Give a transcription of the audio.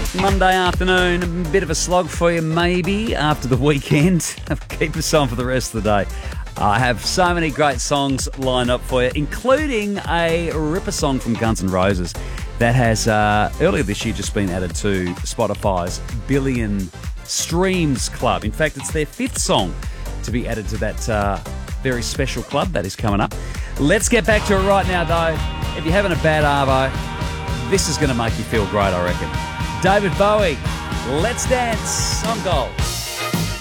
Monday afternoon, a bit of a slog for you maybe after the weekend. Keep us on for the rest of the day. I have so many great songs lined up for you, including a ripper song from Guns N' Roses that has earlier this year just been added to Spotify's Billion Streams Club. In fact, it's their fifth song to be added to that very special club that is coming up. Let's get back to it right now, though. If you're having a bad arvo, this is going to make you feel great, I reckon. David Bowie, Let's Dance on Gold.